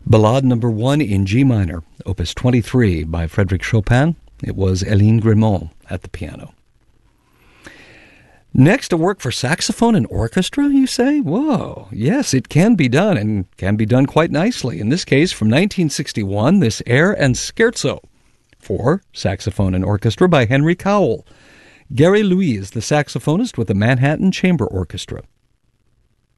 Ballade number 1 in G minor, opus 23 by Frédéric Chopin. It was Hélène Grimaud at the piano. Next, a work for saxophone and orchestra, you say? Whoa, yes, it can be done, and can be done quite nicely. In this case, from 1961, this air and scherzo for saxophone and orchestra by Henry Cowell. Gary Louis is the saxophonist with the Manhattan Chamber Orchestra.